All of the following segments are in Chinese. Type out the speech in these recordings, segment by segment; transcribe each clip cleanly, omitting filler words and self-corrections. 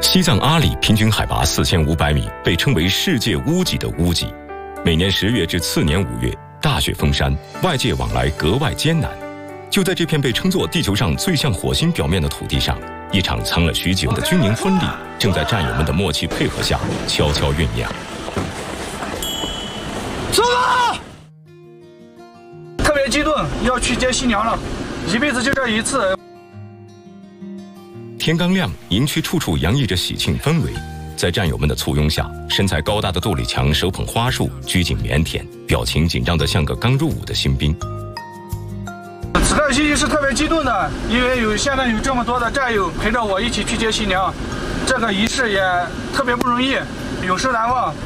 西藏阿里平均海拔4500米，被称为世界屋脊的屋脊。每年10月至次年5月，大雪封山，外界往来格外艰难。就在这片被称作地球上最像火星表面的土地上，一场藏了许久的军营婚礼，正在战友们的默契配合下悄悄酝酿。 走吧！特别激动，要去接新娘了，一辈子就这一次。 天刚亮，营区处处洋溢着喜庆氛围。在战友们的簇拥下，身材高大的杜立强手捧花束，拘谨腼腆，表情紧张得像个刚入伍的新兵。 此刻心情是特别激动的，因为现在有这么多的战友陪着我一起去接新娘，这个仪式也特别不容易，永生难忘。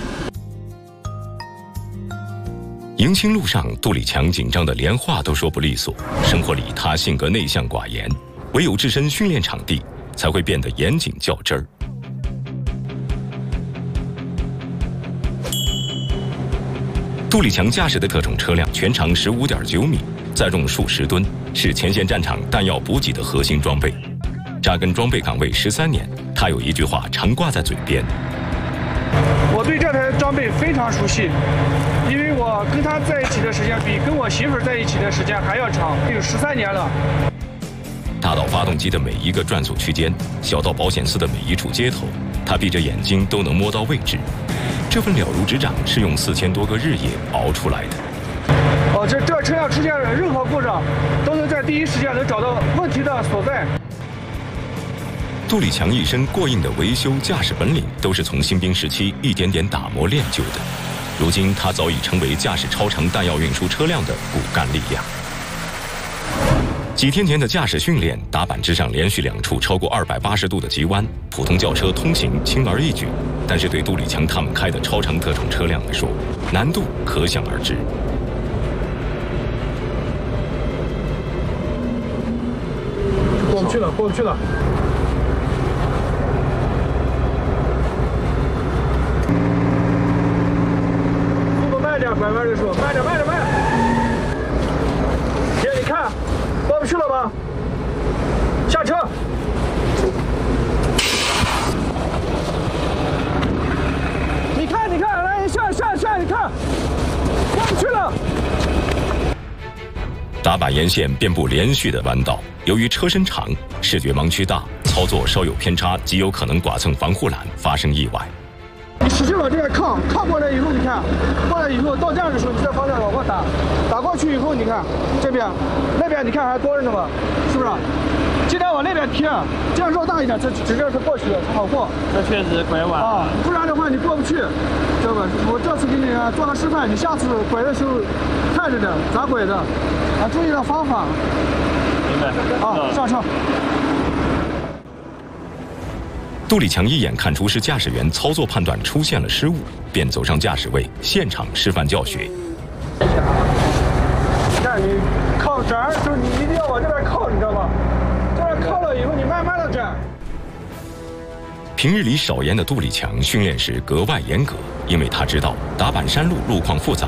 迎亲路上，杜立强紧张得连话都说不利索。生活里他性格内向寡言，唯有置身训练场地，才会变得严谨较真儿。杜立强驾驶的特种车辆全长15.9米，载重数十吨，是前线战场弹药补给的核心装备。扎根装备岗位13年，他有一句话常挂在嘴边： 我对这台装备非常熟悉，因为我跟他在一起的时间比跟我媳妇在一起的时间还要长，有13年了。 大到发动机的每一个转速区间，小到保险丝的每一处接头，他闭着眼睛都能摸到位置。这份了如指掌是用4000多个日夜熬出来的。 这车辆出现任何故障，都能在第一时间能找到问题的所在。 杜立强一身过硬的维修驾驶本领，都是从新兵时期一点点打磨练就的。如今他早已成为驾驶超长弹药运输车辆的骨干力量。几天前的驾驶训练，踏板之上连续2处超过280度的急弯，普通轿车通行轻而易举，但是对杜立强他们开的超长特种车辆来说，难度可想而知。 过不去了，过不去了。速度慢点，拐弯的时候，慢点，慢点，慢点。姐，你看。过不去了吧？下车！你看，你看，来下，你看，过不去了。 踏板沿线遍布连续的弯道，由于车身长，视觉盲区大，操作稍有偏差，极有可能剐蹭防护栏，发生意外。 你使劲往这边靠过来以后，你看，过来以后到这样的时候，你这方向往过打过去以后，你看这边、那边，你看还多着呢吧？是不是？尽量往那边贴，这样绕大一点，这直接是过去的，才好过。 这确实拐弯啊，不然的话你过不去，知道吧？我这次给你做个示范，你下次拐的时候看着点咋拐的，注意点方法。 明白。 啊，上车。 杜立强一眼看出是驾驶员操作判断出现了失误，便走上驾驶位，现场示范教学。 看你靠这儿，就是你一定要往这边靠，你知道吗？这边靠了以后，你慢慢的转。 平日里少言的杜立强训练时格外严格，因为他知道踏板山路路况复杂，